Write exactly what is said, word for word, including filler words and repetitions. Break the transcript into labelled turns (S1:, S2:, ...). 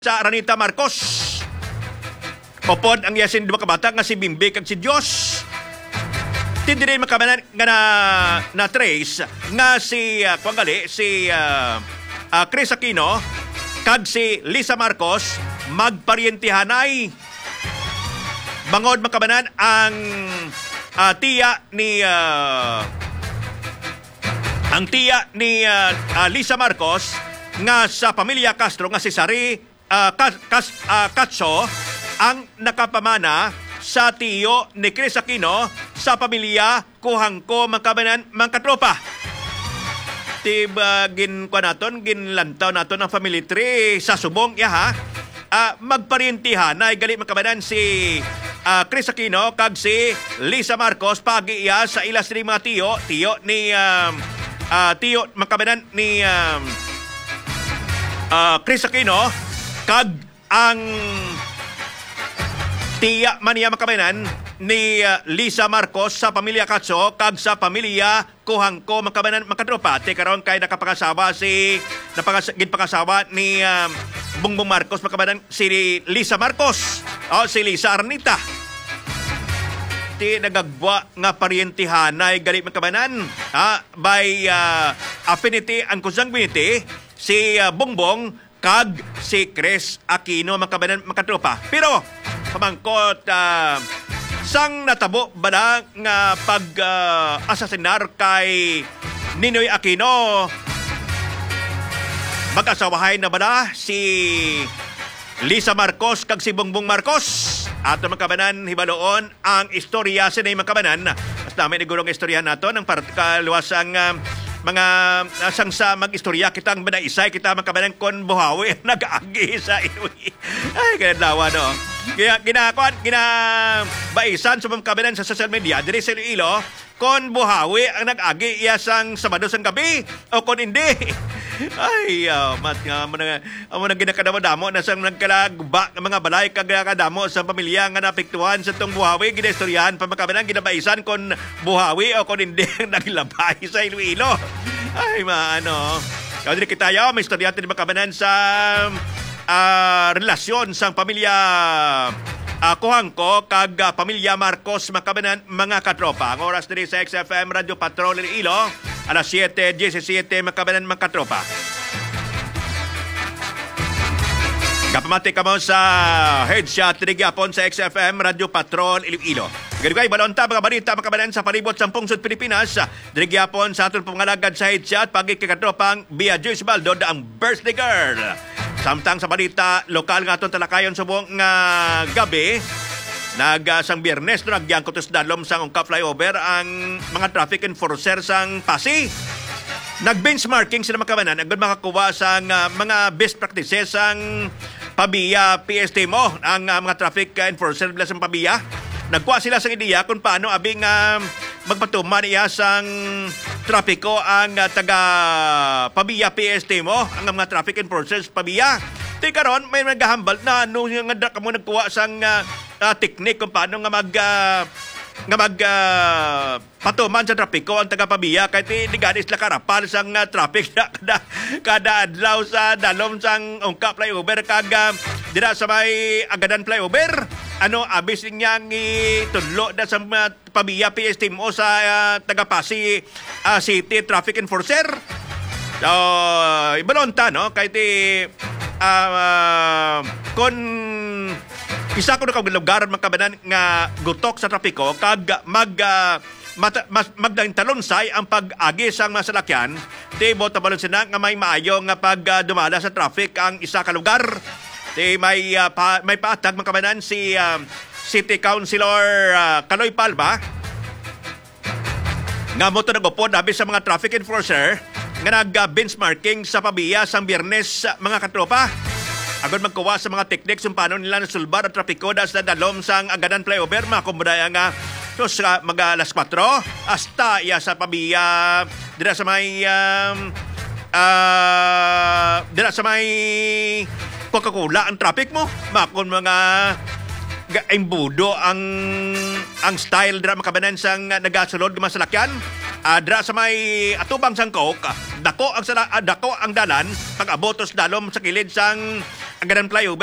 S1: sa Aranita Marcos. Popod ang yasin duwa ka bata nga si Bimbi kag si Dios. Tindi rin makabanan nga na, na trace nga si uh, kuangali si uh, uh, Chris Aquino kag si Lisa Marcos magparyentihanay. Bangod makabanan ang uh, tiya ni uh, ang tiya ni uh, uh, Lisa Marcos nga sa pamilya Castro nga si Sari Uh, Kas, Kas, uh, Katso ang nakapamana sa tiyo ni Chris Aquino sa pamilya Kuhangko Mangkabanan Mangkatropa. Tiba gin kwa naton, ginlantaw naton ang family tree sa subong ya ha. Uh, magparintihan na gali Mangkabanan si uh, Chris Aquino kag si Lisa Marcos pagi iya sa ilas ni mga tiyo, tiyo ni um, uh, tiyo Mangkabanan ni um, uh, Chris Aquino kag ang tiya maniya makabanan ni uh, Lisa Marcos sa pamilya Katso kag sa pamilya Kuhangko makabanan makatropa. Te karon kay nakapangasawa si napagin pangasawa ni uh, Bongbong Marcos makabanan si Lisa Marcos o si Lisa Arnita. Ti nagagwa nga paryentihanay gali makabanan ha by uh, affinity and consanguinity si uh, Bongbong kag si Chris Aquino makabanan makatropa. Pero pamangkot uh, sang natabo ba na nga pag-asasinar uh, kay Ninoy Aquino, mag-asawahay na ba na si Lisa Marcos kag si Bongbong Marcos? Ato makabanan hibaloon ang istorya sa nay makabanan. Mas namin igurong istorya nato ng kaluwasang uh, mga asang sa mag-istorya kitang banaisay kita makabanan kon buhawi nag-agi sa iwi. Ay kanadlawa no. Kaya ginakuan gina baisan sa makabanan sa social media diri sa Iloilo kon buhawi ang nag-agi iya sang Sabado sang gabi o kon hindi. Ay uh, mat nga mo na mo na ginakadamo-damo na sang nagkalagba ng mga balay kag kadamo sa pamilya nga napiktuhan sa tong buhawi ginaistoryahan pa makabanan ginabaisan kon buhawi o kon hindi naglabay sa Iloilo. Ay maano. Kaya din kita yo may istorya din makabanan sa uh, relasyon sang pamilya uh, Kuhangko kag uh, pamilya Marcos makabanan mga katropa. Ang oras diri sa X F M Radio Patrol Iloilo alas siyete seventeen makabanan mga katropa. Kapamati ka mo sa headshot Trigapon sa X F M Radio Patrol Iloilo. Ganugay balonta mga balita makabanan sa palibot sa Pungsod Pilipinas. Trigapon sa atong pangalagad sa headshot pagi kakatropang Bia Joyce Baldo ang birthday girl. Samtang sa balita lokal nga atong talakayon sa buong uh, gabi. Nagasang Biyernes no nagyangkot sa dalom sang Ungka flyover ang mga traffic enforcer sang Pasig. Nag-benchmarking sila makabanan agad makakuha sang uh, mga best practices sang Pabia P S T mo ang uh, mga traffic enforcer bila sang Pabia. Nagkuha sila sang ideya kung paano abing uh, magpatuman iya sang trapiko ang uh, taga Pabia P S T mo ang mga traffic enforcers Pabia. Di karon may naghahambal na ano nga da kamo nagkuha sang uh, uh, technique kung paano nga mag uh, nga mag uh, patuman sa trapiko ang taga Pabia kay ti diganis la karapal sang uh, traffic na kada kada adlaw sa dalom sang Ungka flyover kag uh, dira sa may Agadan flyover. Ano abis niyang itudlo na sa uh, Pabia P S T mo sa uh, taga Pasig uh, City Traffic Enforcer. So, ibalonta no kay ti uh, uh, kon isa ko na kag lugar makabanan nga gutok sa trapiko kag mag uh, mat, mas, magdantalonsay ang pag-agi sang masalakyan ti botabalon sina nga may maayo nga pag uh, dumala sa traffic ang isa ka lugar. Ti may uh, pa, may paatag makabanan si uh, City Councilor uh, Kaloy Palma nga mo to nagupod habi sa mga traffic enforcer nga nag-benchmarking sa Pabia sang Biyernes mga katropa. Agad magkuha sa mga teknik kung paano nila nasulbar at trapiko da sa dalom sang Agadan flyover. Mga kumbudaya nga so sa mga alas kwatro hasta iya sa Pabia dira sa may um, uh, dira sa may Coca-Cola ang traffic mo. Makon mga imbudo ang ang style dira makabanan sang nagasulod ng masalakyan. Uh, dra sa may atubang sang Coke, dako ang sala, uh, dako ang dalan pag abotos dalom sa kilid sang ang ganang flyover